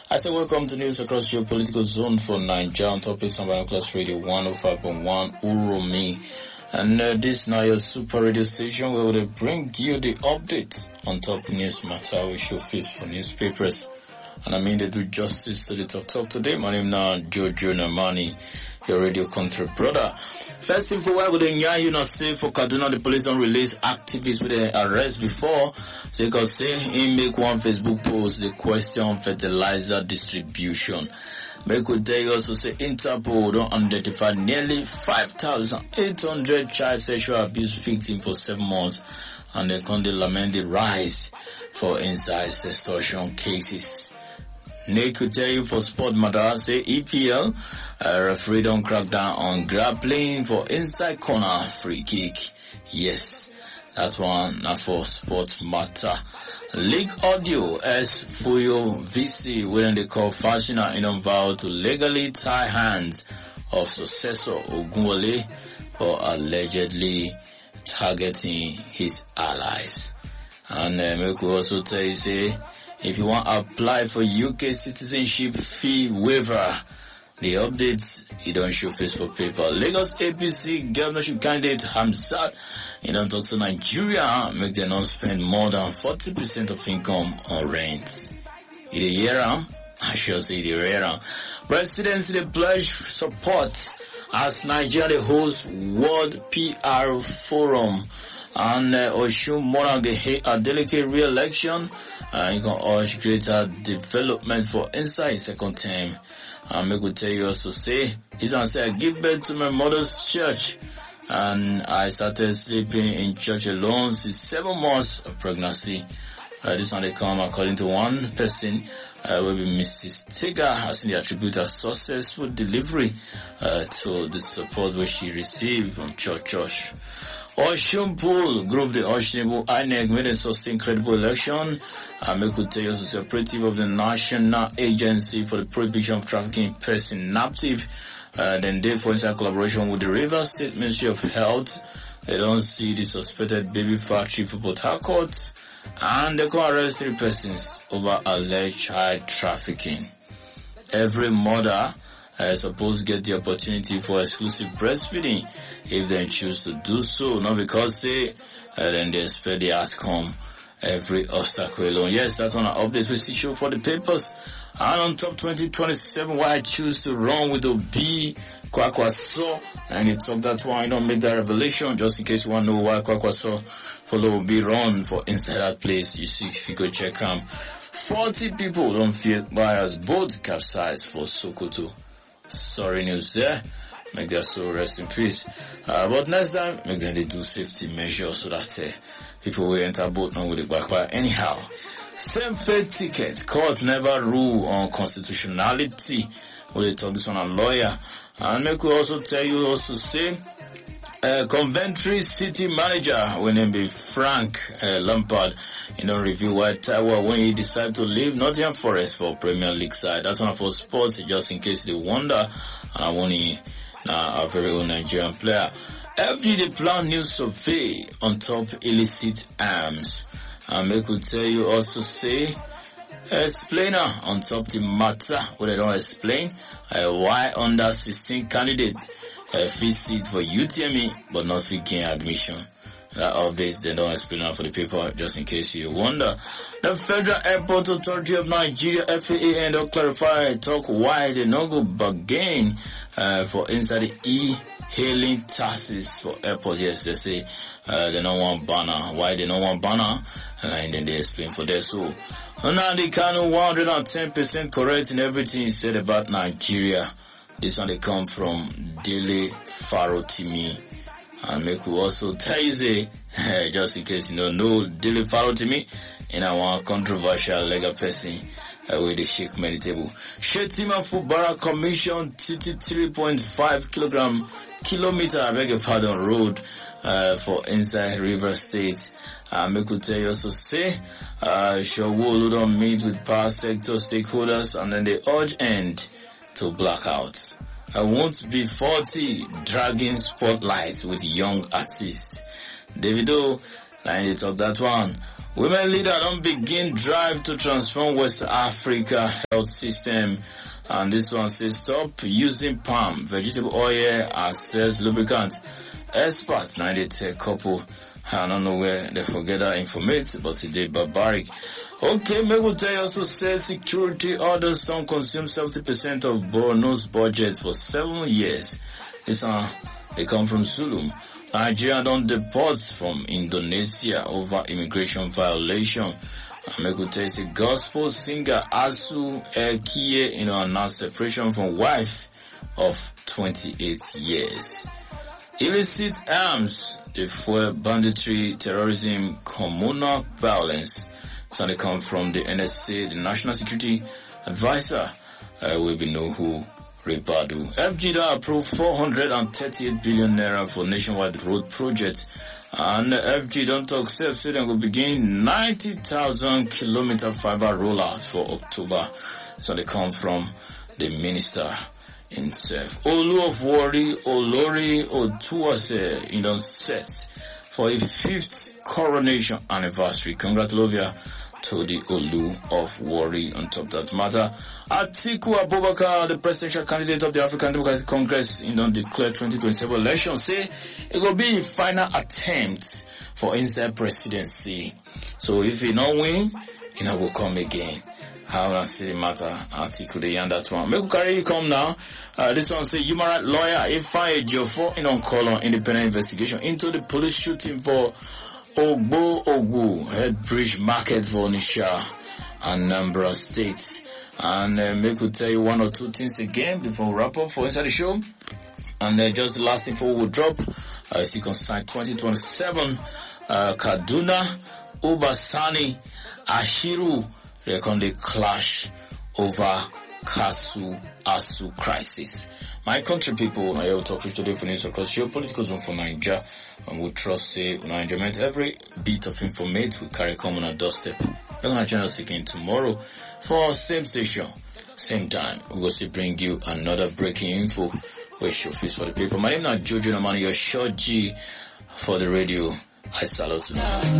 I say welcome to News Across Your Political Zone for Nigeria on Topics on Binoculars Radio 105.1 Uromi. And this now your super radio station where we bring you the update on top news matter we show face for newspapers. And I mean they do justice to the talk today. My name now Jojo Namani, your radio country brother. First thing for why would you not say for Kaduna the police don't release activists with the arrest before. So you can say he make one Facebook post the question fertilizer distribution. But could they also say Interpol don't identify nearly 5,800 child sexual abuse victims for 7 months, and they can lament the rise for incest extortion cases. They could tell you for sport matter, say EPL, referee don't crack down on grappling for inside corner free kick. Yes, that one not for sport matter. League audio as Fuyo VC when they call Fashina in vow to legally tie hands of successor Ogunwole for allegedly targeting his allies. And we could also tell you say if you want to apply for UK citizenship fee waiver, the updates, you don't show face for paper. Lagos APC governorship candidate Hamzat, you don't talk to Nigeria, make them not spend more than 40% of income on rent. In the year, I shall say the year. Presidency, they pledge support as Nigeria hosts World PR Forum. And Oshun Monarch, a delicate re-election. You can urge greater development for inside second term. And I could tell you also say, he's gonna say, I give birth to my mother's church. And I started sleeping in church alone since 7 months of pregnancy. This one they come according to one person, will be Mrs. Tiga, has the attribute a successful delivery, to the support which she received from church. Oshunpool Group, the Oshunpool INEC made a sustained credible election. I could tell you as a operative of the National Agency for the Prohibition of Trafficking in Persons, NAPTIP. Then they for inside collaboration with the Rivers State Ministry of Health. They don't see the suspected baby factory for Port Harcourt. And they can arrest 3 persons over alleged child trafficking. Every mother supposed to get the opportunity for exclusive breastfeeding if they choose to do so, not because then they expect the outcome every obstacle alone. Yes, that's on our updates we see show for the papers. And on top 2027, why I choose to run with Obi Kwakwaso, and it's up that one, I don't make that revelation, just in case you want to know why Kwakwaso follow Obi run for inside that place. You see, if you go check 40 people don't fear buyers both capsized for Sokoto. Sorry news there. Make their soul rest in peace. But next time, make them they do safety measures so that people will enter boat now with the backfire. Anyhow, same faith ticket. Court never rule on constitutionality. Will they talk this on a lawyer? And make we also tell you also say, Coventry City manager, when name be Frank Lampard, review why Taiwo when he decided to leave Nottingham Forest for Premier League side. That's one for sports, just in case they wonder. And I want our very own Nigerian player. FD the plan new survey on top illicit arms. And make we tell you also say, explainer on top the matter, what they don't explain, why under 16 candidate free seat for UTME, but not free gain admission. That update, they don't explain that for the paper, just in case you wonder. The Federal Airport Authority of Nigeria, FAA, and don't clarify, talk why they not go bargain, for inside the e-hailing taxes for airport. Yes, they say, they don't want banner. Why they don't want banner? And then they explain for that. So, Nnamdi Kanu 110% correct in everything he said about Nigeria. This one they come from Dele Farotimi. And make we also tell you say, just in case you don't know Dele Farotimi, in our controversial legal person, with the shake many table. Shetima Football Commission 33.5 kilometer, I beg your pardon, road, for inside River State. Make we tell you also say, Showo don't meet with power sector stakeholders and then they urge end to blackout. I won't be 40 dragging spotlights with young artists. Davido, line it up that one. Women leader don't begin drive to transform West Africa health system. And this one says stop using palm vegetable oil as sales lubricant. Experts, 90 couple. I don't know where they forget that information, but it is barbaric. Okay, Megutai also says security orders don't consume 70% of Borno's budget for 7 years. This one, they come from Sulum. Nigeria don't deport from Indonesia over immigration violation. Megutai is a gospel singer Asu Ekiye, announced separation from wife of 28 years. Illicit arms, the fuel banditry, terrorism, communal violence. So they come from the NSA, the National Security Advisor, will be know who Ribadu. FGDA approved 438 billion naira for nationwide road project. And FG don't talk self, so they will begin 90,000 kilometer fiber rollout for October. So they come from the minister himself. Olu of Warri, Olori Otuase, set for a 5th coronation anniversary. Congratulations to the Olu of Warri on top of that matter. Atiku Abubakar, the presidential candidate of the African Democratic Congress, declared 2027 election, say it will be a final attempt for inside presidency. So if he not win, he will come again. How I see the matter, Atiku the and that one. Make we carry come now. This one say human rights lawyer Ifeanyi Ejiofor on call on independent investigation into the police shooting for Ogbo Ogu Head Bridge Market for Onitsha, Anambra State. And make we tell you one or two things again before we wrap up for inside the show. And just the last info we'll drop. Still concern 2027. Kaduna, Obasani, Ashiru, reckon they clash over Asu crisis. My country people, I will talk to you today for news across geopolitical zone for Nigeria, and we trust say Nigeria meant every bit of information we carry come on our doorstep. We're gonna join us again tomorrow for same station, same time. We're going to bring you another breaking info with show fees for the people. My name is Jojo Namani, your short G for the radio. I salute you.